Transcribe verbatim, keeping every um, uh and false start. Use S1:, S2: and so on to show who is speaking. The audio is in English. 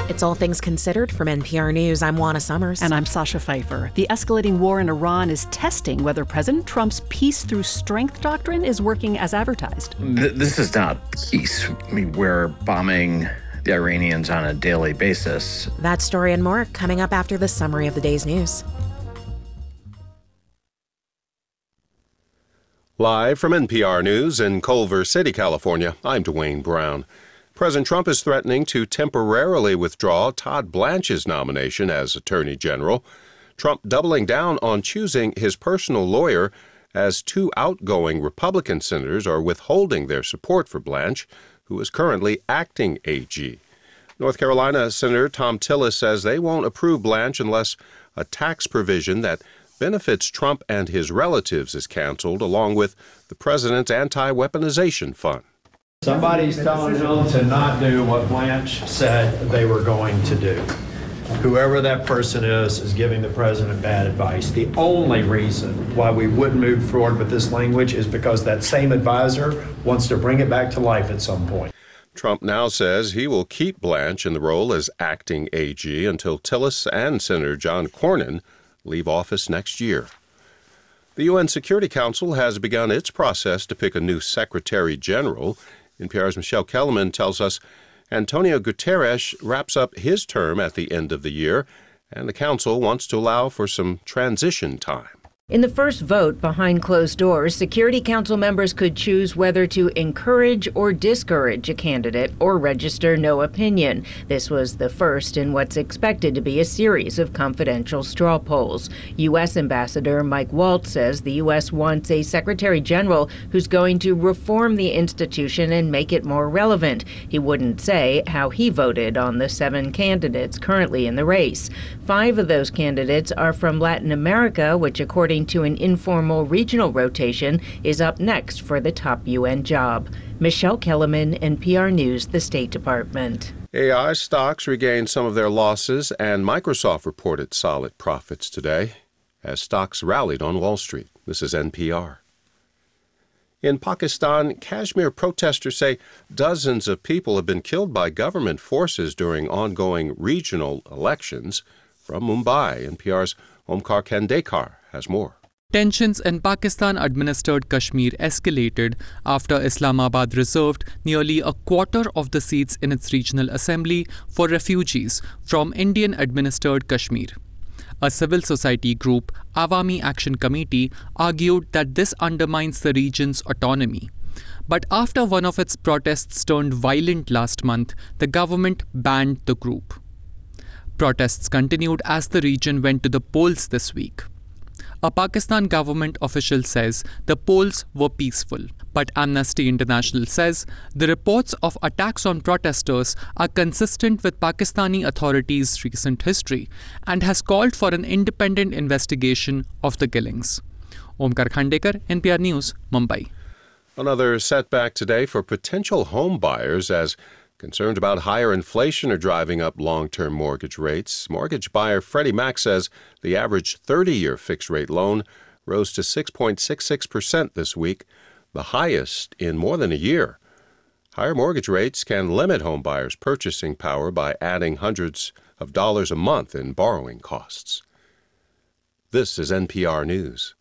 S1: It's All Things Considered from N P R News. I'm Juana Summers.
S2: And I'm Sasha Pfeiffer. The escalating war in Iran is testing whether President Trump's peace through strength doctrine is working as advertised.
S3: This is not peace. I mean, we're bombing the Iranians on a daily basis.
S1: That story and more coming up after the summary of the day's news.
S4: Live from N P R News in Culver City, California, I'm Dwayne Brown. President Trump is threatening to temporarily withdraw Todd Blanche's nomination as Attorney General. Trump doubling down on choosing his personal lawyer as two outgoing Republican senators are withholding their support for Blanche, who is currently acting A G. North Carolina Senator Thom Tillis says they won't approve Blanche unless a tax provision that benefits Trump and his relatives is canceled, along with the president's anti-weaponization fund.
S5: Somebody's telling them to not do what Blanche said they were going to do. Whoever that person is is giving the president bad advice. The only reason why we wouldn't move forward with this language is because that same advisor wants to bring it back to life at some point.
S4: Trump now says he will keep Blanche in the role as acting A G until Tillis and Senator John Cornyn leave office next year. The U N Security Council has begun its process to pick a new Secretary General. N P R's Michelle Kellerman tells us Antonio Guterres wraps up his term at the end of the year, and the council wants to allow for some transition time.
S6: In the first vote behind closed doors, Security Council members could choose whether to encourage or discourage a candidate or register no opinion. This was the first in what's expected to be a series of confidential straw polls. U S Ambassador Mike Waltz says the U S wants a Secretary General who's going to reform the institution and make it more relevant. He wouldn't say how he voted on the seven candidates currently in the race. Five of those candidates are from Latin America, which, according to an informal regional rotation, is up next for the top U N job. Michelle Kellerman, N P R News, the State Department.
S4: A I stocks regained some of their losses, and Microsoft reported solid profits today as stocks rallied on Wall Street. This is N P R. In Pakistan, Kashmir protesters say dozens of people have been killed by government forces during ongoing regional elections. From Mumbai, N P R's Omkar Khandekar has more.
S7: Tensions in Pakistan-administered Kashmir escalated after Islamabad reserved nearly a quarter of the seats in its regional assembly for refugees from Indian-administered Kashmir. A civil society group, Awami Action Committee, argued that this undermines the region's autonomy. But after one of its protests turned violent last month, the government banned the group. Protests continued as the region went to the polls this week. A Pakistan government official says the polls were peaceful, but Amnesty International says the reports of attacks on protesters are consistent with Pakistani authorities' recent history and has called for an independent investigation of the killings. Omkar Khandekar, N P R News, Mumbai.
S4: Another setback today for potential home buyers as concerns about higher inflation are driving up long-term mortgage rates. Mortgage buyer Freddie Mac says the average thirty-year fixed-rate loan rose to six point six six percent this week, the highest in more than a year. Higher mortgage rates can limit home buyers' purchasing power by adding hundreds of dollars a month in borrowing costs. This is N P R News.